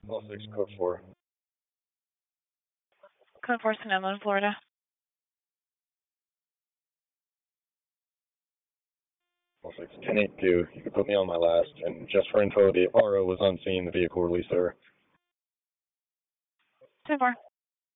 All 6, code 4. Code 4, Sonoma, Florida. All 6, 10-8 due. You can put me on my last. And just for info, the RO was on scene, the vehicle released her. 10-4.